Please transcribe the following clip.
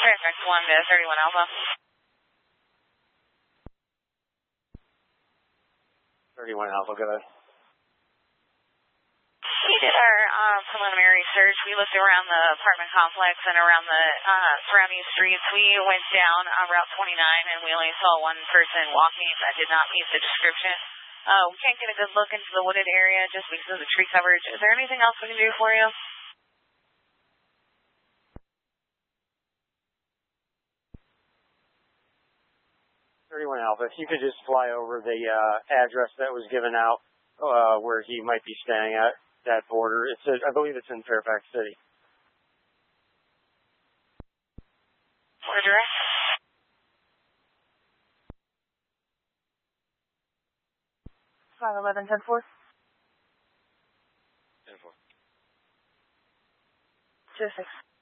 Fairfax 1 to 31 Alpha. 31 Alpha, go ahead. We did our preliminary search. We looked around the apartment complex and around the surrounding streets. We went down on Route 29 and we only saw one person walking that did not meet the description. We can't get a good look into the wooded area just because of the tree coverage. Is there anything else we can do for you? Alpha, if you could just fly over the address that was given out where he might be staying at that border. I believe it's in Fairfax City. Order direct. 511 10-4. 10-4. 2-6.